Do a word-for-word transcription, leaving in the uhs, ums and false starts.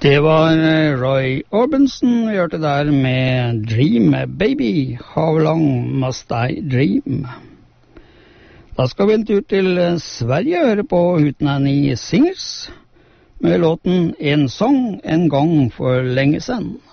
Det var Roy Orbison vi hørte der med Dream Baby, How Long Must I Dream? Da skal vi en tur til Sverige og høre på Hootenanny Singers med låten En sang en gang for lenge siden.